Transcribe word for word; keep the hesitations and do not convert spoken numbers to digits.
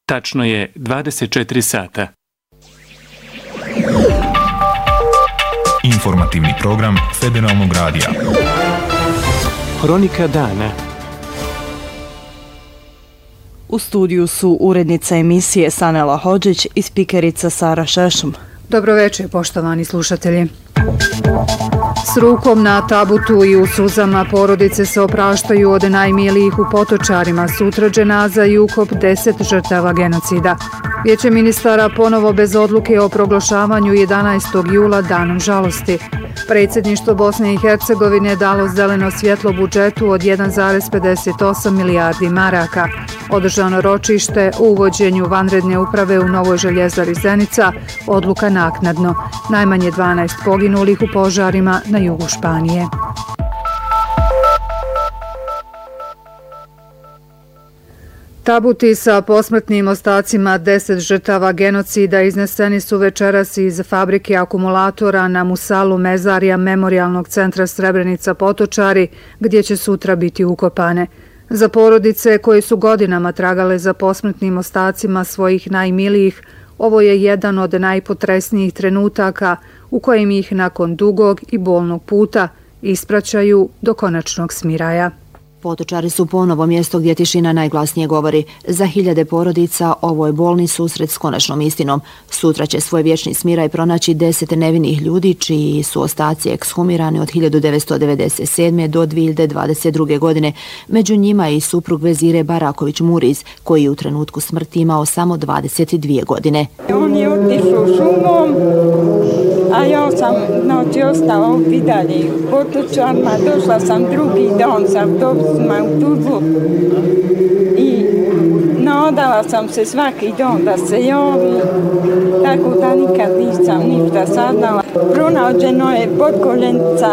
Tačno je dvadeset četiri sata. Informativni program Federalnog radija. Hronika dana. U studiju su urednica emisije Sanela Hodžić i spikerica Sara Šešum. Dobro večer, poštovani slušatelji. S rukom na tabutu i u suzama porodice se opraštaju od najmilijih u Potočarima, sutra dženaza i ukop deset žrtava genocida. Vijeće ministara ponovo bez odluke o proglašavanju jedanaestog jula danom žalosti. Predsjedništvo Bosne i Hercegovine dalo zeleno svjetlo budžetu od jedan zarez pedeset osam milijardi maraka. Održano ročište u uvođenju vanredne uprave u Novoj Željezari Zenica, odluka naknadno. Najmanje dvanaest poginulih u požarima na jugu Španije. Tabuti sa posmrtnim ostacima deset žrtava genocida izneseni su večeras iz fabrike akumulatora na Musalu mezarija Memorijalnog centra Srebrenica Potočari, gdje će sutra biti ukopane. Za porodice koje su godinama tragale za posmrtnim ostacima svojih najmilijih, ovo je jedan od najpotresnijih trenutaka u kojem ih nakon dugog i bolnog puta ispraćaju do konačnog smiraja. Potočari su ponovo mjesto gdje tišina najglasnije govori. Za hiljade porodica ovo je bolni susret s konačnom istinom. Sutra će svoj vječni smiraj pronaći deset nevinih ljudi čiji su ostaci ekshumirani od hiljadu devetsto devedeset sedme. do dvije hiljade dvadeset druge. godine. Među njima je i suprug vezire Baraković Muriz, koji je u trenutku smrti imao samo dvadeset dvije godine. On je otišao šumom, a ja sam noći ostala ovdje dalje u Potočarima. Došla sam drugi dan sa autobusom u Tuzlu i nadala sam se svaki dan da se javi, tako da nikad nisam ništa saznala. Pronađeno je potkoljenica